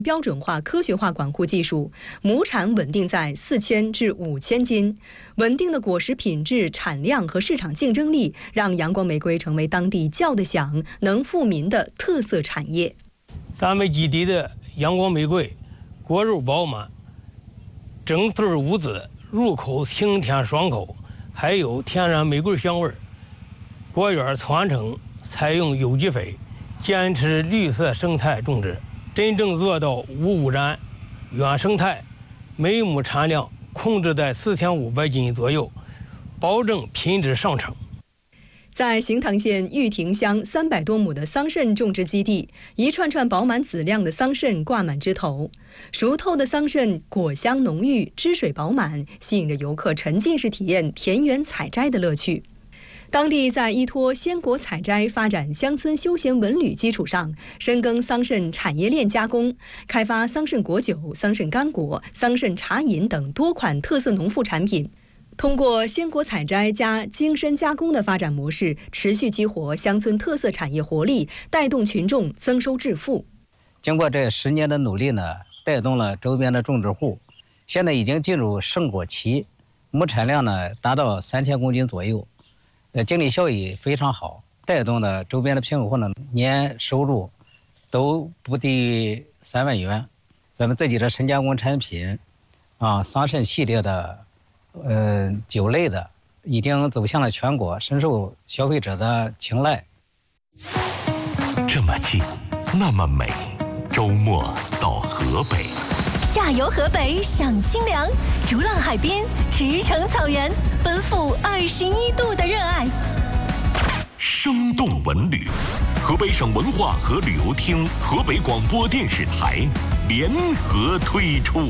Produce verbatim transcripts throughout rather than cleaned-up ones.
标准化、科学化管护技术，亩产稳定在四千至五千斤。稳定的果实品质、产量和市场竞争力，让阳光玫瑰成为当地叫得响、能富民的特色产业。 咱们基地的阳光玫瑰，果肉饱满，整穗无籽，入口清甜爽口，还有天然玫瑰香味。果园传承采用有机肥，坚持绿色生态种植。 真正做到无污染、原生态，每亩产量控制在四千五百斤左右，保证品质上乘。 在行塘县玉亭乡三百多亩的桑葚种植基地，一串串饱满籽亮的桑葚挂满枝头，熟透的桑葚果香浓郁，汁水饱满，吸引着游客沉浸式体验田园采摘的乐趣。 当地在依托鲜果采摘、发展乡村休闲文旅基础上，深耕桑葚产业链加工，开发桑葚果酒、桑葚干果、桑葚茶饮等多款特色农副产品。通过鲜果采摘加精深加工的发展模式，持续激活乡村特色产业活力，带动群众增收致富。 经过这十年的努力呢，带动了周边的种植户，现在已经进入盛果期，亩产量呢达到三千公斤左右。 呃，经济效益非常好，带动了周边的贫苦户呢，年收入都不低三万元。咱们自己的深加工产品，啊，桑葚系列的，呃，酒类的，已经走向了全国，深受消费者的青睐。 这么近，那么美，周末到河北。 下游河北享清凉，逐浪海边，驰骋草原，奔赴二十一度的热爱。 生动文旅，河北省文化和旅游厅、河北广播电视台联合推出。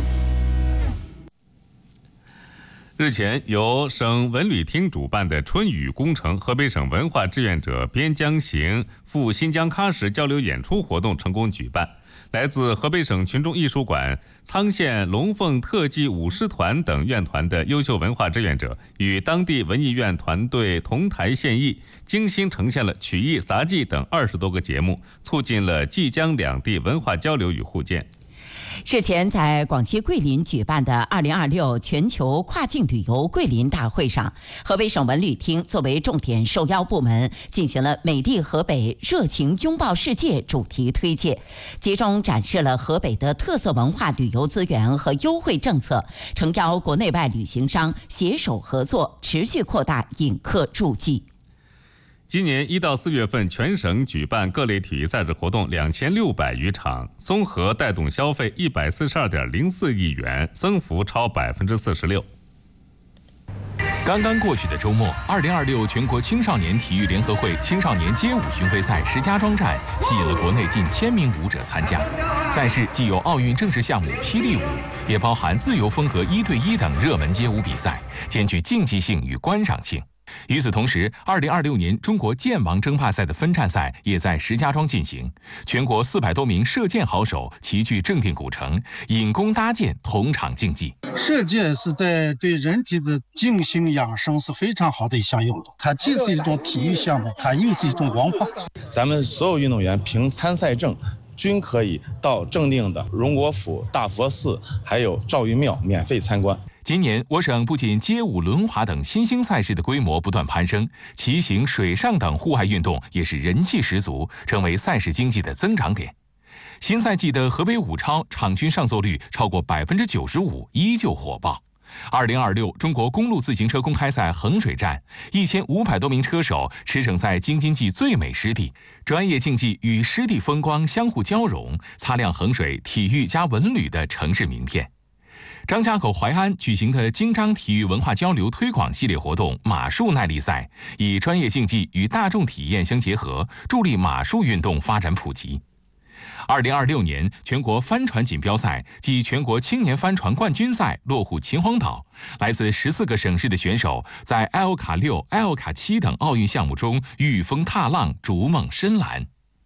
日前，由省文旅厅主办的“春雨工程”河北省文化志愿者边疆行赴新疆喀什交流演出活动成功举办。来自河北省群众艺术馆、沧县龙凤特技舞狮团等院团的优秀文化志愿者，与当地文艺院团队同台献艺，精心呈现了曲艺、杂技等二十多个节目，促进了冀江两地文化交流与互鉴。 日前，在广西桂林举办的二零二六全球跨境旅游桂林大会上，河北省文旅厅作为重点受邀部门，进行了“美丽河北，热情拥抱世界”主题推介，集中展示了河北的特色文化旅游资源和优惠政策，诚邀国内外旅行商携手合作，持续扩大引客入境。 今年一到四月份，全省举办各类体育赛事活动两千六百余场，综合带动消费一百四十二点零四亿元，增幅超百分之四十六。 刚刚过去的周末，二零二六全国青少年体育联合会青少年街舞巡回赛石家庄站吸引了国内近千名舞者参加。赛事既有奥运正式项目霹雳舞，也包含自由风格一对一等热门街舞比赛，兼具竞技性与观赏性。 与此同时，二零二六年中国剑王争霸赛的分站赛也在石家庄进行。全国四百多名射箭好手齐聚正定古城，引弓搭箭，同场竞技。 射箭是在对人体的静心养生是非常好的一项运动，它既是一种体育项目，它又是一种文化。 咱们所有运动员凭参赛证，均可以到正定的荣国府、大佛寺，还有赵云庙免费参观。 今年，我省不仅街舞、轮滑等新兴赛事的规模不断攀升，骑行、水上等户外运动也是人气十足，成为赛事经济的增长点。新赛季的河北武超场均上座率超过百分之九十五，依旧火爆。二零二六中国公路自行车公开赛衡水站，一千五百多名车手驰骋在京津冀最美湿地，专业竞技与湿地风光相互交融，擦亮衡水体育加文旅的城市名片。 张家口淮安举行的京张体育文化交流推广系列活动马术耐力赛，以专业竞技与大众体验相结合，助力马术运动发展普及。二零二六年全国帆船锦标赛暨全国青年帆船冠军赛落户秦皇岛，来自十四个省市的选手在 L 卡六、L 卡七等奥运项目中御风踏浪，逐梦深蓝。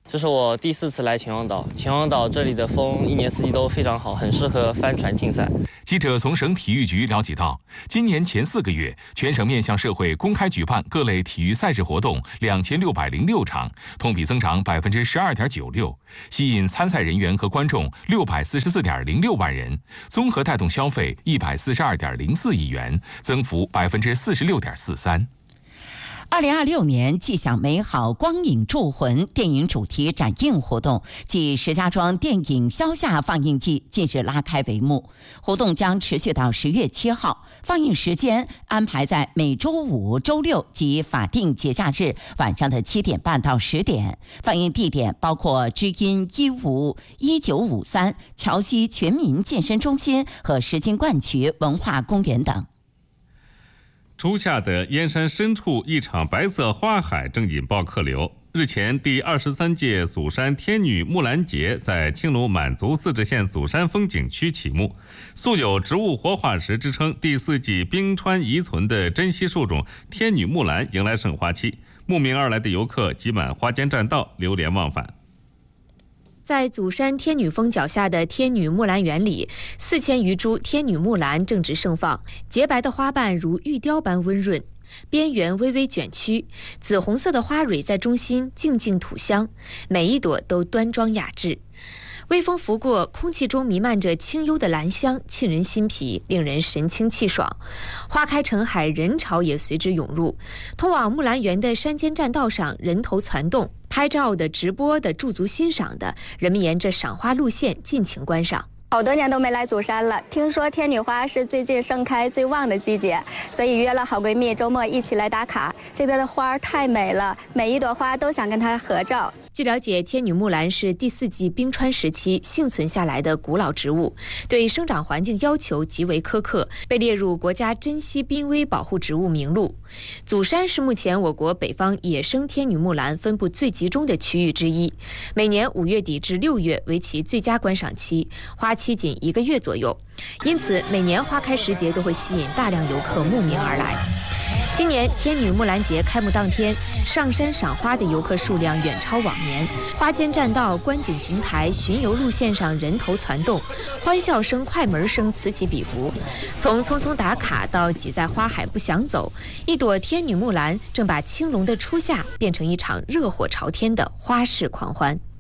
这是我第四次来秦皇岛，秦皇岛这里的风一年四季都非常好，很适合帆船竞赛。 记者从省体育局了解到，今年前四个月，全省面向社会公开举办各类体育赛事活动两千六百零六场，同比增长百分之十二点九六，吸引参赛人员和观众六百四十四点零六万人，综合带动消费一百四十二点零四亿元，增幅百分之四十六点四三。 二零二六年既享美好光影铸魂电影主题展映活动暨石家庄电影消夏放映季近日拉开帷幕，活动将持续到十月七号，放映时间安排在每周五、周六及法定节假日晚上的七点半到十点，放映地点包括知音一五一九五三桥西全民健身中心和石金冠渠文化公园等。 初夏的燕山深处，一场白色花海正引爆客流。日前，第二十三届蜀山天女木兰节在青龙满族自治县蜀山风景区启幕。素有植物活化石之称，第四纪冰川遗存的珍稀树种天女木兰迎来盛花期，慕名而来的游客挤满花间栈道，流连忘返。 在祖山天女峰脚下的天女木兰园里，四千余株天女木兰正值盛放，洁白的花瓣如玉雕般温润，边缘微微卷曲，紫红色的花蕊在中心静静吐香，每一朵都端庄雅致。微风拂过，空气中弥漫着清幽的兰香，沁人心脾，令人神清气爽。花开成海，人潮也随之涌入。通往木兰园的山间栈道上，人头攒动，拍照的、直播的、驻足欣赏的，人们沿着赏花路线尽情观赏。 好多年都没来祖山了，听说天女花是最近盛开最旺的季节，所以约了好闺蜜周末一起来打卡。这边的花太美了，每一朵花都想跟它合照。 据了解，天女木兰是第四纪冰川时期幸存下来的古老植物，对生长环境要求极为苛刻，被列入国家珍稀濒危保护植物名录。祖山是目前我国北方野生天女木兰分布最集中的区域之一，每年五月底至六月为其最佳观赏期，花期仅一个月左右，因此每年花开时节都会吸引大量游客慕名而来。今年天女木兰节开幕当天，上山赏花的游客数量远超往年，花间栈道、观景平台、巡游路线上人头攒动，欢笑声、快门声此起彼伏。从匆匆打卡到挤在花海不想走，一朵天女木兰正把青龙的初夏变成一场热火朝天的花式狂欢。